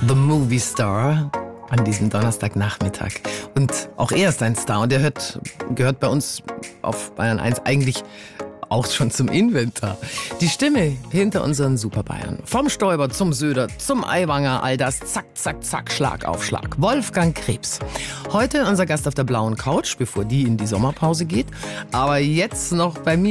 The Movie Star an diesem Donnerstagnachmittag. Und auch er ist ein Star und er gehört bei uns auf Bayern 1 eigentlich auch schon zum Inventar. Die Stimme hinter unseren Super Bayern. Vom Stoiber zum Söder, zum Aiwanger, all das zack, zack, zack, Schlag auf Schlag. Wolfgang Krebs. Heute unser Gast auf der blauen Couch, bevor die in die Sommerpause geht. Aber jetzt noch bei mir.